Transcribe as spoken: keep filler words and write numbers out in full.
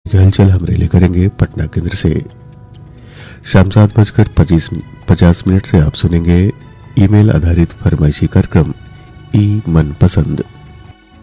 की हलचल हम रिले करेंगे पटना केंद्र से। शाम सात बजकर पच्चीस पचास मिनट से आप सुनेंगे ईमेल आधारित फरमाइशी कार्यक्रम ई मन पसंद।